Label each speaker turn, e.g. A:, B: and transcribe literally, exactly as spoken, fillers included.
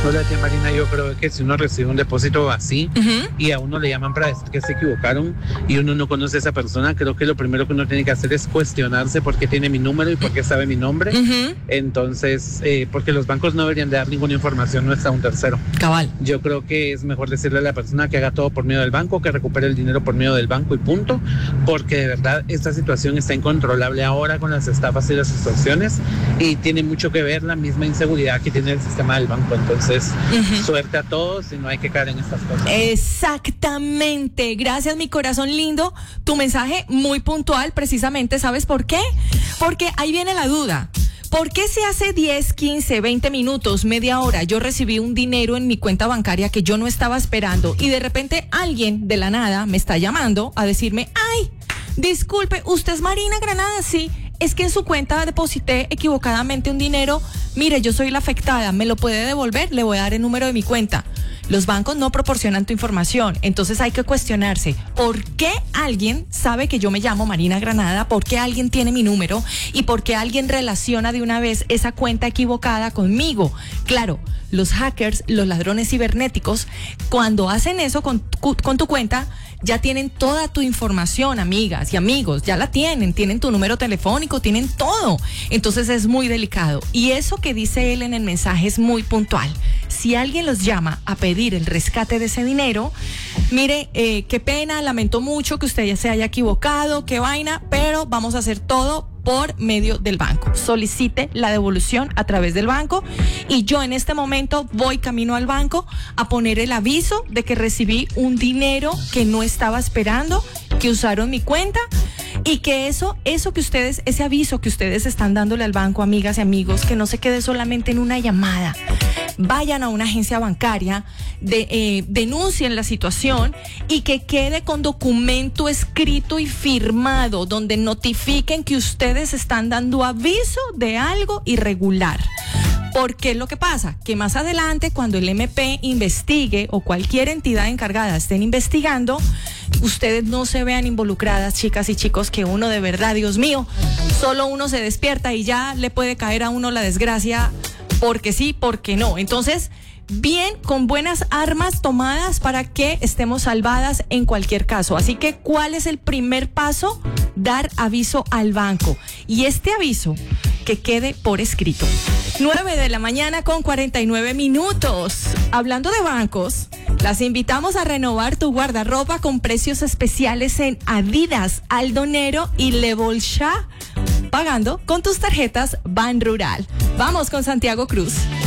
A: Hola, tía Marina, yo creo que si uno recibe un depósito así uh-huh. y a uno le llaman para decir que se equivocaron y uno no conoce a esa persona, creo que lo primero que uno tiene que hacer es cuestionarse por qué tiene mi número y por qué sabe mi nombre. Uh-huh. Entonces, eh, porque los bancos no deberían de dar ninguna información nuestra a un tercero.
B: Cabal.
A: Yo creo que es mejor decirle a la persona que haga todo por medio del banco, que recupere el dinero por medio del banco y punto, porque de verdad esta situación está incontrolable ahora con las estafas y las extorsiones y tiene mucho que ver la misma inseguridad que tiene el sistema del banco. Entonces, Uh-huh. suerte a todos y no hay que caer en estas cosas.
B: Exactamente. Gracias, mi corazón lindo. Tu mensaje muy puntual, precisamente. ¿Sabes por qué? Porque ahí viene la duda. ¿Por qué si hace diez, quince, veinte minutos, media hora, yo recibí un dinero en mi cuenta bancaria que yo no estaba esperando y de repente alguien de la nada me está llamando a decirme, ay, disculpe, ¿usted es Marina Granada? Sí. Es que en su cuenta deposité equivocadamente un dinero. Mire, yo soy la afectada, ¿me lo puede devolver? Le voy a dar el número de mi cuenta. Los bancos no proporcionan tu información, entonces hay que cuestionarse. ¿Por qué alguien sabe que yo me llamo Marina Granada? ¿Por qué alguien tiene mi número? ¿Y por qué alguien relaciona de una vez esa cuenta equivocada conmigo? Claro, los hackers, los ladrones cibernéticos, cuando hacen eso con, con tu cuenta, ya tienen toda tu información, amigas y amigos, ya la tienen, tienen tu número telefónico, tienen todo. Entonces es muy delicado. Y eso que dice él en el mensaje es muy puntual. Si alguien los llama a pedir el rescate de ese dinero, mire, eh, qué pena, lamento mucho que usted ya se haya equivocado, qué vaina, pero vamos a hacer todo por medio del banco. Solicite la devolución a través del banco y yo en este momento voy camino al banco a poner el aviso de que recibí un dinero que no estaba esperando, que usaron mi cuenta y que eso, eso que ustedes, ese aviso que ustedes están dándole al banco, amigas y amigos, que no se quede solamente en una llamada. Vayan a una agencia bancaria, de, eh, denuncien la situación y que quede con documento escrito y firmado donde notifiquen que ustedes están dando aviso de algo irregular. Porque es lo que pasa, que más adelante cuando el M P investigue o cualquier entidad encargada estén investigando, ustedes no se vean involucradas, chicas y chicos, que uno de verdad, Dios mío, solo uno se despierta y ya le puede caer a uno la desgracia porque sí, porque no. Entonces, bien, con buenas armas tomadas para que estemos salvadas en cualquier caso. Así que, ¿cuál es el primer paso? Dar aviso al banco. Y este aviso que quede por escrito. nueve de la mañana con cuarenta y nueve minutos. Hablando de bancos, las invitamos a renovar tu guardarropa con precios especiales en Adidas, Aldonero y Le Bolsha, pagando con tus tarjetas Ban Rural. Vamos con Santiago Cruz.